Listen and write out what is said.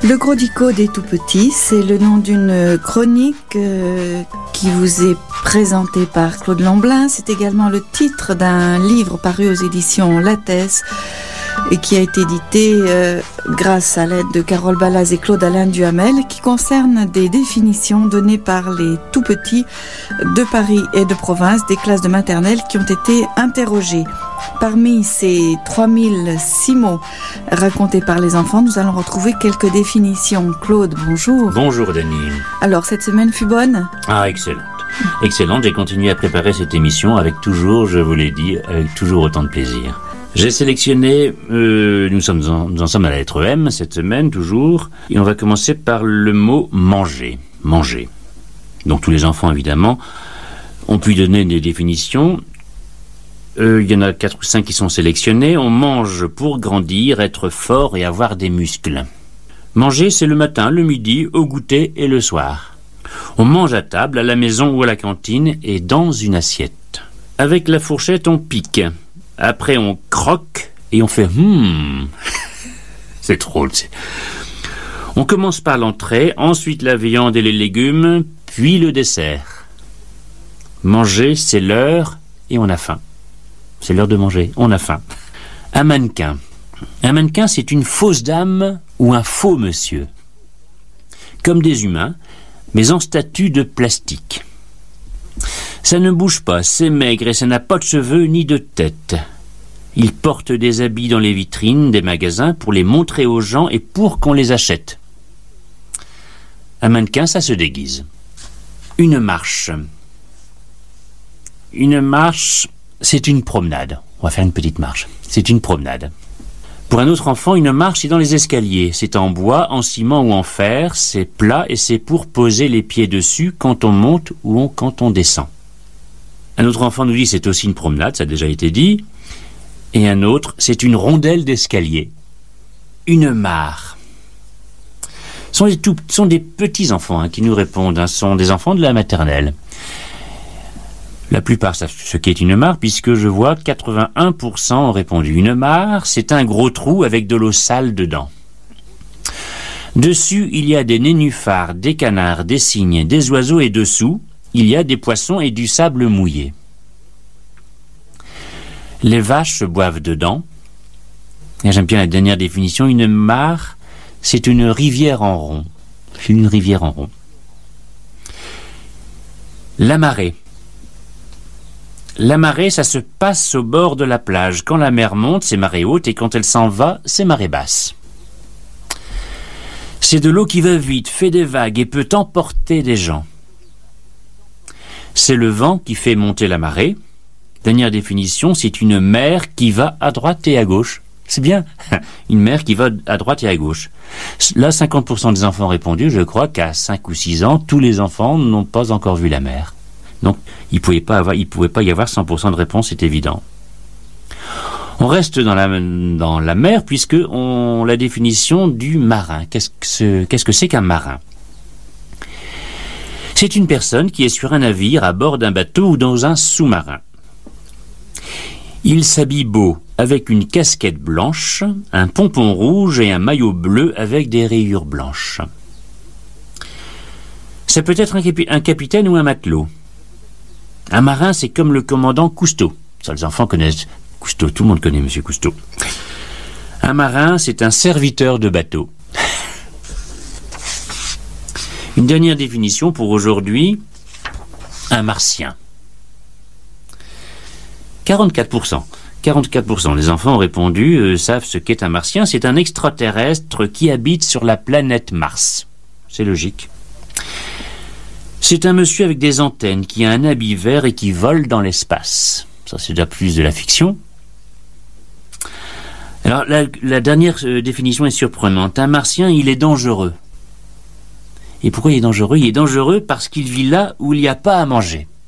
Le Gros Dico des tout-petits, c'est le nom d'une chronique qui vous est présentée par Claude Lamblin. C'est également le titre d'un livre paru aux éditions Lattès et qui a été édité grâce à l'aide de Carole Balaz et Claude-Alain Duhamel, qui concerne des définitions données par les tout-petits de Paris et de province des classes de maternelle qui ont été interrogés. Parmi ces 3006 mots racontés par les enfants, nous allons retrouver quelques définitions. Claude, bonjour. Bonjour Dany. Alors, cette semaine fut bonne ? Ah, excellente. Excellente, j'ai continué à préparer cette émission avec toujours, je vous l'ai dit, avec toujours autant de plaisir. J'ai sélectionné, nous en sommes à la lettre M cette semaine, toujours, et on va commencer par le mot manger. Manger. Donc tous les enfants, évidemment, ont pu donner des définitions. Il y en a 4 ou 5 qui sont sélectionnés. On mange pour grandir, être fort et avoir des muscles. Manger, c'est le matin, le midi, au goûter et le soir. On mange à table, à la maison ou à la cantine et dans une assiette. Avec la fourchette, on pique. Après, on croque et on fait C'est drôle. On commence par l'entrée, ensuite la viande et les légumes, puis le dessert. Manger, c'est l'heure et on a faim. C'est l'heure de manger, on a faim. Un mannequin. Un mannequin, c'est une fausse dame ou un faux monsieur. Comme des humains, mais en statue de plastique. Ça ne bouge pas, c'est maigre et ça n'a pas de cheveux ni de tête. Il porte des habits dans les vitrines des magasins pour les montrer aux gens et pour qu'on les achète. Un mannequin, ça se déguise. Une marche. Une marche, c'est une promenade. On va faire une petite marche. C'est une promenade. Pour un autre enfant, une marche, c'est dans les escaliers. C'est en bois, en ciment ou en fer. C'est plat et c'est pour poser les pieds dessus quand on monte ou quand on descend. Un autre enfant nous dit c'est aussi une promenade, ça a déjà été dit. Et un autre, c'est une rondelle d'escalier. Une mare. Ce sont des petits enfants qui nous répondent. Ce sont des enfants de la maternelle. La plupart savent ce qu'est une mare, puisque je vois 81% ont répondu. Une mare, c'est un gros trou avec de l'eau sale dedans. Dessus, il y a des nénuphars, des canards, des cygnes, des oiseaux et dessous, il y a des poissons et du sable mouillé. Les vaches se boivent dedans. Et j'aime bien la dernière définition. Une mare, c'est une rivière en rond. C'est une rivière en rond. La marée. La marée, ça se passe au bord de la plage. Quand la mer monte, c'est marée haute, et quand elle s'en va, c'est marée basse. C'est de l'eau qui va vite, fait des vagues et peut emporter des gens. C'est le vent qui fait monter la marée. Dernière définition, c'est une mer qui va à droite et à gauche. C'est bien, une mer qui va à droite et à gauche. Là, 50% des enfants ont répondu. Je crois qu'à 5 ou 6 ans, tous les enfants n'ont pas encore vu la mer. Donc, il pouvait pas y avoir 100% de réponse, c'est évident. On reste dans la mer, puisque la définition du marin. Qu'est-ce que c'est qu'un marin ? C'est une personne qui est sur un navire, à bord d'un bateau ou dans un sous-marin. Il s'habille beau, avec une casquette blanche, un pompon rouge et un maillot bleu avec des rayures blanches. Ça peut être un capitaine ou un matelot. Un marin, c'est comme le commandant Cousteau. Ça, les enfants connaissent Cousteau. Tout le monde connaît Monsieur Cousteau. Un marin, c'est un serviteur de bateau. Une dernière définition pour aujourd'hui. Un martien. 44%. 44% des enfants ont répondu, savent ce qu'est un martien. C'est un extraterrestre qui habite sur la planète Mars. C'est logique. C'est un monsieur avec des antennes qui a un habit vert et qui vole dans l'espace. Ça, c'est déjà plus de la fiction. Alors, la dernière définition est surprenante. Un martien, il est dangereux. Et pourquoi il est dangereux ? Il est dangereux parce qu'il vit là où il n'y a pas à manger.